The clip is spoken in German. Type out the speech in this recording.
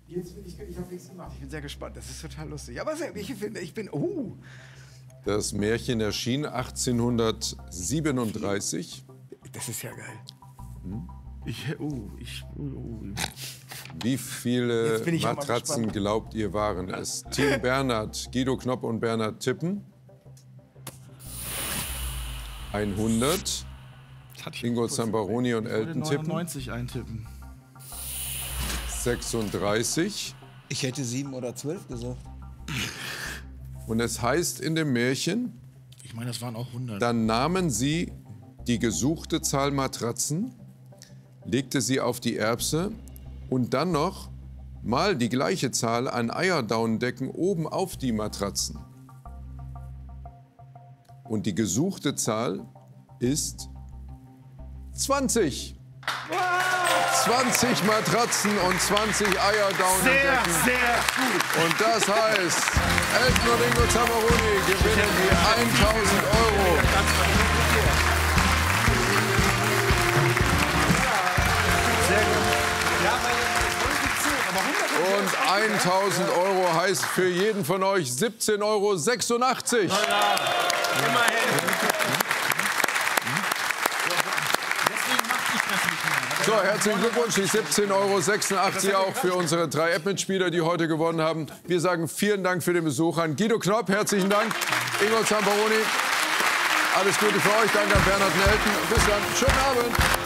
Jetzt bin ich habe nichts gemacht. Ich bin sehr gespannt. Das ist total lustig. Aber ich bin. Das Märchen erschien 1837. Das ist ja geil. Wie viele Matratzen glaubt ihr waren es? Team Bernhard, Guido Knopp und Bernhard tippen. 100. Ingo Zamperoni und Elton tippen. 99 eintippen. 36. Ich hätte 7 oder 12 gesagt. Und es heißt in dem Märchen, Ich meine, das waren auch 100. dann nahmen sie die gesuchte Zahl Matratzen, legte sie auf die Erbse und dann noch mal die gleiche Zahl an Eierdaunendecken oben auf die Matratzen. Und die gesuchte Zahl ist 20. 20 Matratzen und 20 Eierdaunendecken. Sehr gut. Und das heißt, Elton und Ingo Zamperoni gewinnen die 1.000 Euro. Und 1.000 Euro heißt für jeden von euch 17,86 Euro. So, herzlichen Glückwunsch, die 17,86 Euro auch für unsere 3 App-Mitspieler, die heute gewonnen haben. Wir sagen vielen Dank für den Besuch an Guido Knopp, herzlichen Dank, Ingo Zamperoni. Alles Gute für euch, danke an Bernhard und Elton. Bis dann, schönen Abend.